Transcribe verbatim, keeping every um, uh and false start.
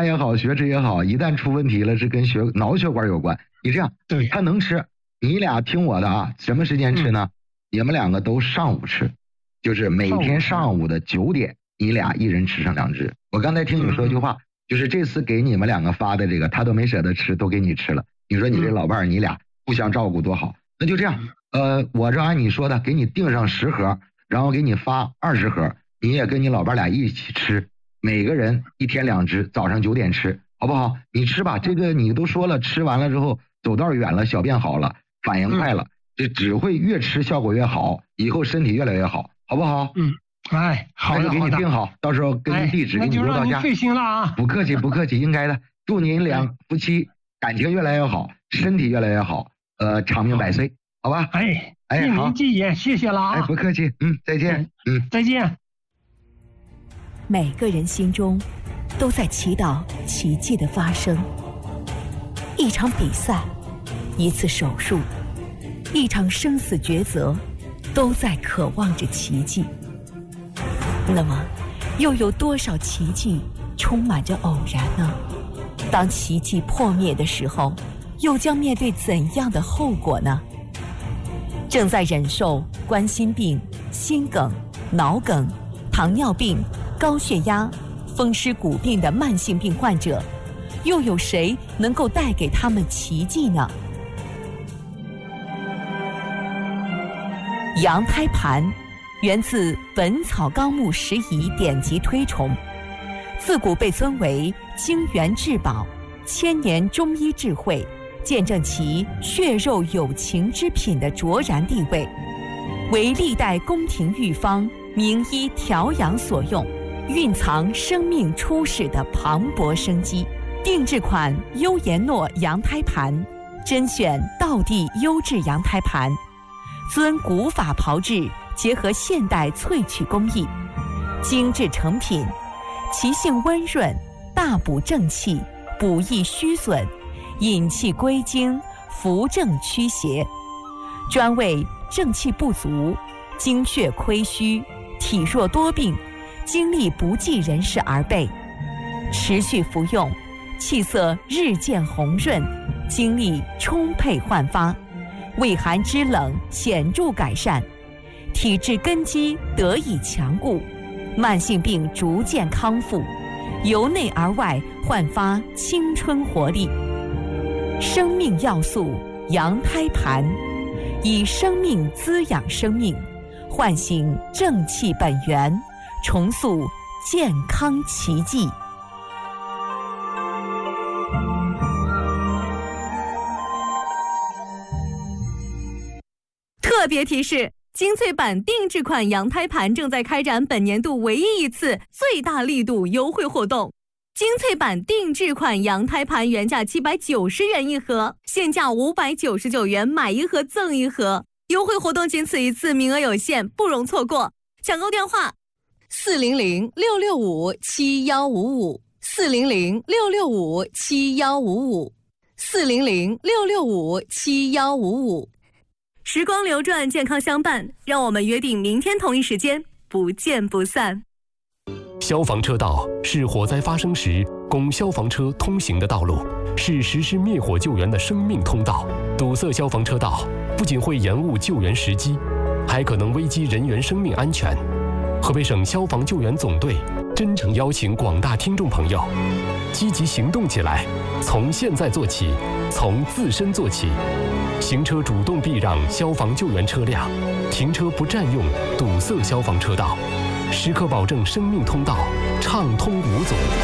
压也好，血脂也好，一旦出问题了，是跟血脑血管有关。你这样， 对， 他能吃，你俩听我的啊，什么时间吃呢？嗯、你们两个都上午吃，就是每天上午的九点，你俩一人吃上两只。我刚才听你说一句话，嗯、就是这次给你们两个发的这个，他都没舍得吃，都给你吃了。你说你这老伴儿，你俩互相照顾多好。那就这样，呃，我这按你说的，给你订上十盒，然后给你发二十盒，你也跟你老伴俩一起吃，每个人一天两只，早上九点吃，好不好？你吃吧，这个你都说了，吃完了之后走道远了，小便好了，反应快了，这只会越吃效果越好，以后身体越来越好，好不好？ 嗯，哎，好的， 那就给你定好，到时候根据地址给你邮到家。 那就让你费心了啊！ 不客气，不客气，应该的。祝您两夫妻感情越来越好，身体越来越好，呃，长命百岁，好吧？ 哎，一鸣惊人，谢谢了啊！ 哎，不客气，嗯，再见，嗯， 再见。 每个人心中都在祈祷奇迹的发生。一场比赛，一次手术，一场生死抉择，都在渴望着奇迹。那么，又有多少奇迹充满着偶然呢？当奇迹破灭的时候，又将面对怎样的后果呢？正在忍受冠心病、心梗、脑梗、糖尿病、高血压、风湿骨病的慢性病患者，又有谁能够带给他们奇迹呢？羊胎盘源自《本草纲目拾遗》典籍推崇，自古被尊为精元至宝、千年中医智慧，见证其血肉有情之品的卓然地位，为历代宫廷御方、名医调养所用，蕴藏生命初始的磅礴生机。定制款优颜诺羊胎盘，甄选道地优质羊胎盘，遵古法炮制，结合现代萃取工艺，精致成品，其性温润，大补正气，补益虚损，引气归经，扶正驱邪，专为正气不足、精血亏虚、体弱多病、精力不济人士而备。持续服用，气色日渐红润，精力充沛焕发，胃寒肢冷显著改善，体质根基得以强固，慢性病逐渐康复，由内而外焕发青春活力。生命要素羊胎盘，以生命滋养生命，唤醒正气本源，重塑健康奇迹。 特别提示：精粹版定制款羊胎盘正在开展本年度唯一一次最大力度优惠活动。精粹版定制款羊胎盘原价七百九十元一盒，现价五百九十九元，买一盒赠一盒。优惠活动仅此一次，名额有限，不容错过。抢购电话：四零零六六五七幺五五，四零零六六五七幺五五，四零零六六五七幺五五。时光流转，健康相伴，让我们约定明天同一时间不见不散。 消防车道是火灾发生时供消防车通行的道路，是实施灭火救援的生命通道。堵塞消防车道不仅会延误救援时机，还可能危及人员生命安全。河北省消防救援总队真诚邀请广大听众朋友积极行动起来，从现在做起，从自身做起。行车主动避让消防救援车辆，停车不占用堵塞消防车道，时刻保证生命通道畅通无阻。